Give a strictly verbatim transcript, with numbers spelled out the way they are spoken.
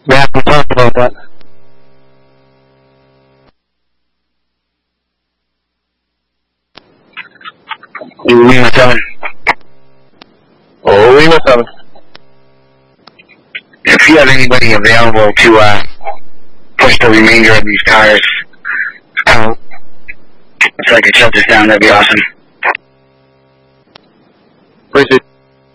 Yeah, we talked about that. Lima seven. Oh, Lima seven. If you have anybody available to uh, push the remainder of these cars out, so I can shut this down, that'd be awesome. Appreciate